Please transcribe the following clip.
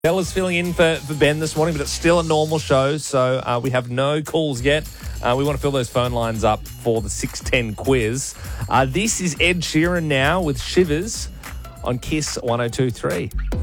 Bella's filling in for Ben this morning, but it's still a normal show, so we have no calls yet. We want to fill those phone lines up for the 6:10 quiz. This is Ed Sheeran now with Shivers on Kiss 102.3.